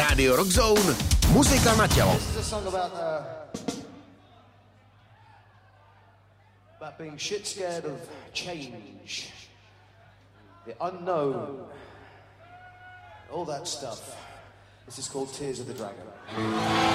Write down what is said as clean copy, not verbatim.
Radio Rock Zone, muzika na tělo. About being shit scared of change, the unknown, all that stuff. This is called Tears of the Dragon.